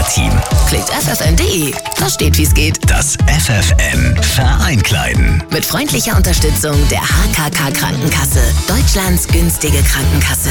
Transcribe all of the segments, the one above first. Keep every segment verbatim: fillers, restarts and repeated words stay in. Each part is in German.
Verkehr-Team. Klickt f f n punkt d e. Da steht, wie's geht. Das F F N Vereinkleiden. Mit freundlicher Unterstützung der H K K Krankenkasse. Deutschlands günstige Krankenkasse.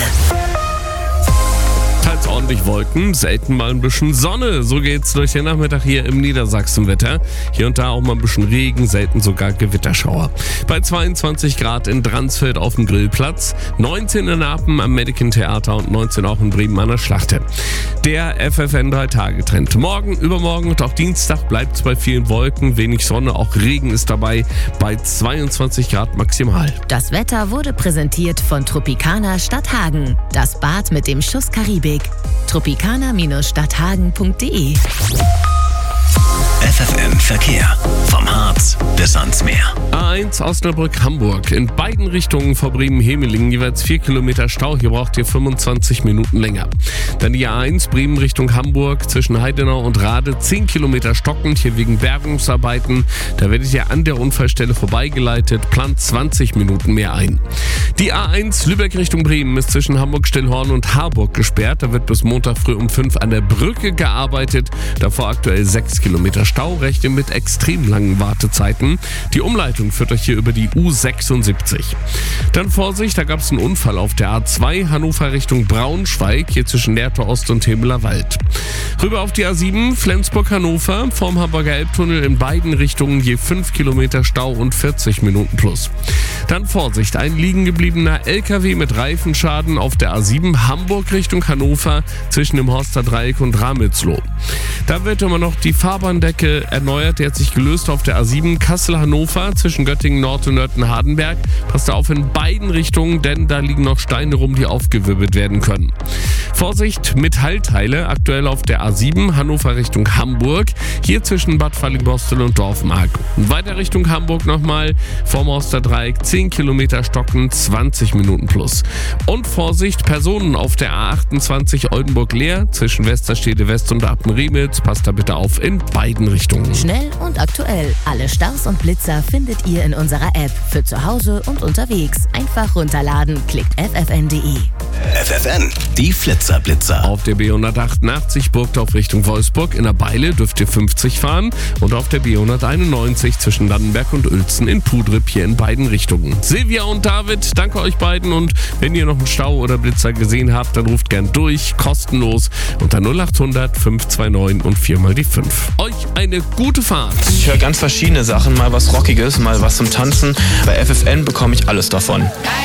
Teils ordentlich Wolken, selten mal ein bisschen Sonne. So geht's durch den Nachmittag hier im Niedersachsenwetter. Hier und da auch mal ein bisschen Regen, selten sogar Gewitterschauer. Bei zweiundzwanzig Grad in Dransfeld auf dem Grillplatz, neunzehn in Apen am Medican Theater und neunzehn auch in Bremen an der Schlachte. Der F F N drei Tage Trend. Morgen, übermorgen und auch Dienstag bleibt's bei vielen Wolken, wenig Sonne, auch Regen ist dabei bei zweiundzwanzig Grad maximal. Das Wetter wurde präsentiert von Tropicana Stadthagen. Das Bad mit dem Schuss Karibik. tropicana Stadthagen punkt d e. F F N Verkehr. Vom Harz bis ans Meer. A eins Osnabrück-Hamburg. In beiden Richtungen vor Bremen-Hemelingen jeweils vier Kilometer Stau. Hier braucht ihr fünfundzwanzig Minuten länger. Dann die A eins Bremen Richtung Hamburg zwischen Heidenau und Rade. zehn Kilometer stockend, hier wegen Bergungsarbeiten. Da werdet ihr an der Unfallstelle vorbeigeleitet. Plant zwanzig Minuten mehr ein. Die A eins Lübeck Richtung Bremen ist zwischen Hamburg-Stillhorn und Harburg gesperrt. Da wird bis Montag früh um fünf an der Brücke gearbeitet. Davor aktuell sechs Kilometer Stau, rechne mit extrem langen Wartezeiten. Die Umleitung führt euch hier über die U sechsundsiebzig. Dann Vorsicht, da gab es einen Unfall auf der A zwei, Hannover Richtung Braunschweig, hier zwischen Lehrtor Ost und Hemeler Wald. Rüber auf die A sieben, Flensburg-Hannover, vorm Hamburger Elbtunnel in beiden Richtungen je fünf Kilometer Stau und vierzig Minuten plus. Dann Vorsicht, ein liegen gebliebener L K W mit Reifenschaden auf der A sieben, Hamburg Richtung Hannover, zwischen dem Horster Dreieck und Ramelsloh. Da wird immer noch die Fahrbahndecke erneuert, die hat sich gelöst auf der A sieben Kassel-Hannover zwischen Göttingen Nord und Nörten-Hardenberg. Passt auf in beiden Richtungen, denn da liegen noch Steine rum, die aufgewirbelt werden können. Vorsicht, Metallteile, aktuell auf der A sieben Hannover Richtung Hamburg, hier zwischen Bad Fallingbostel und Dorfmark. Weiter Richtung Hamburg nochmal, vorm Horster Dreieck zehn Kilometer stocken, zwanzig Minuten plus. Und Vorsicht, Personen auf der A achtundzwanzig Oldenburg-Leer zwischen Westerstede West und Apen-Riemels. Passt da bitte auf in beiden Richtungen. Schnell und aktuell. Alle Staus und Blitzer findet ihr in unserer App. Für zu Hause und unterwegs. Einfach runterladen. Klickt f f n punkt d e. F F N, die Flitzerblitzer. Auf der B hundertachtundachtzig Burgdorf Richtung Wolfsburg in der Beile dürft ihr fünfzig fahren und auf der B hunderteinundneunzig zwischen Dannenberg und Uelzen in Pudrip hier in beiden Richtungen. Silvia und David, danke euch beiden und wenn ihr noch einen Stau oder Blitzer gesehen habt, dann ruft gern durch, kostenlos unter null acht hundert fünf zwei neun und vier mal die fünf. Euch eine gute Fahrt. Ich höre ganz verschiedene Sachen, mal was Rockiges, mal was zum Tanzen. Bei F F N bekomme ich alles davon.